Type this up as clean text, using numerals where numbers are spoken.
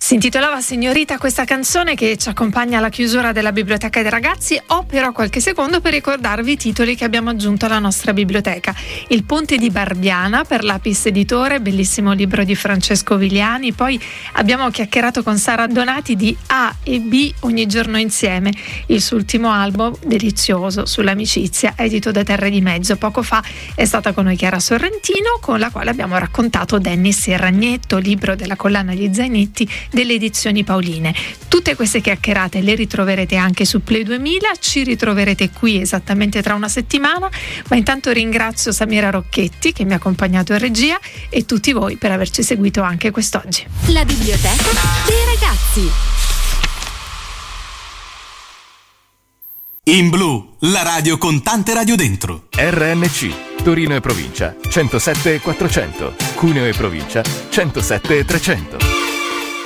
Si intitolava Signorita questa canzone che ci accompagna alla chiusura della biblioteca dei ragazzi. Ho però qualche secondo per ricordarvi i titoli che abbiamo aggiunto alla nostra biblioteca. Il Ponte di Barbiana per l'Apis Editore, bellissimo libro di Francesco Vigliani. Poi abbiamo chiacchierato con Sara Donati di A e B ogni giorno insieme, il suo ultimo album delizioso sull'amicizia, edito da Terre di Mezzo. Poco fa è stata con noi Chiara Sorrentino, con la quale abbiamo raccontato Dennis il Ragnetto, libro della collana Gli Zainetti delle edizioni Paoline. Tutte queste chiacchierate le ritroverete anche su Play 2000, ci ritroverete qui esattamente tra una settimana, ma intanto ringrazio Samira Rocchetti che mi ha accompagnato in regia e tutti voi per averci seguito anche quest'oggi. La biblioteca dei ragazzi. In Blu, la radio con tante radio dentro. RNC, Torino e provincia, 107 400, Cuneo e provincia, 107 300.